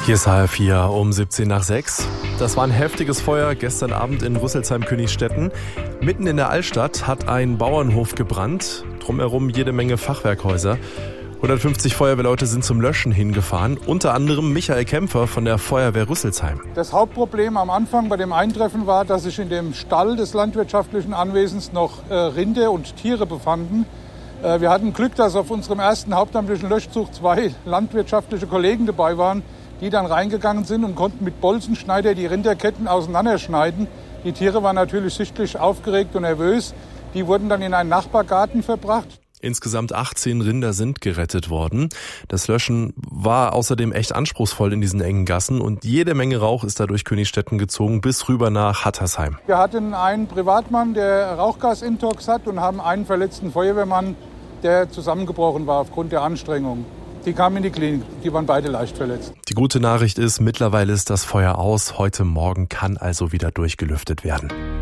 Hier ist HR4 um 17 nach 6. Das war ein heftiges Feuer gestern Abend in Rüsselsheim-Königsstetten. Mitten in der Altstadt hat ein Bauernhof gebrannt. Drumherum jede Menge Fachwerkhäuser. 150 Feuerwehrleute sind zum Löschen hingefahren. Unter anderem Michael Kämpfer von der Feuerwehr Rüsselsheim. Das Hauptproblem am Anfang bei dem Eintreffen war, dass sich in dem Stall des landwirtschaftlichen Anwesens noch Rinde und Tiere befanden. Wir hatten Glück, dass auf unserem ersten hauptamtlichen Löschzug 2 landwirtschaftliche Kollegen dabei waren, die dann reingegangen sind und konnten mit Bolzenschneider die Rinderketten auseinanderschneiden. Die Tiere waren natürlich sichtlich aufgeregt und nervös. Die wurden dann in einen Nachbargarten verbracht. Insgesamt 18 Rinder sind gerettet worden. Das Löschen war außerdem echt anspruchsvoll in diesen engen Gassen und jede Menge Rauch ist da durch Königsstetten gezogen bis rüber nach Hattersheim. Wir hatten einen Privatmann, der Rauchgasintox hat, und haben einen verletzten Feuerwehrmann, der zusammengebrochen war aufgrund der Anstrengung. Die kamen in die Klinik, die waren beide leicht verletzt. Die gute Nachricht ist, mittlerweile ist das Feuer aus. Heute Morgen kann also wieder durchgelüftet werden.